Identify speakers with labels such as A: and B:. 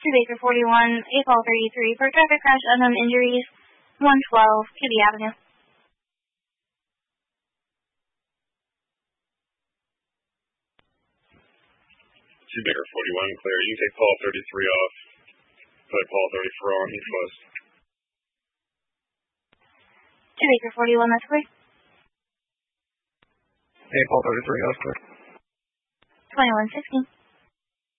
A: To Baker 41, April 33 for traffic crash, unknown injuries, 112, Kibbe Avenue.
B: To Baker 41, clear. You can take Paul 33 off. Put Paul 34 on. He's close.
A: To Baker 41, that's clear.
C: Hey, Paul 33, that's clear.
A: 2116.